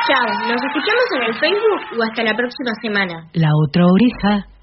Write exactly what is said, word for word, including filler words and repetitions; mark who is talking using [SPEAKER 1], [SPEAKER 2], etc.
[SPEAKER 1] Chao, nos escuchamos en el Facebook o hasta la próxima semana.
[SPEAKER 2] La otra oreja.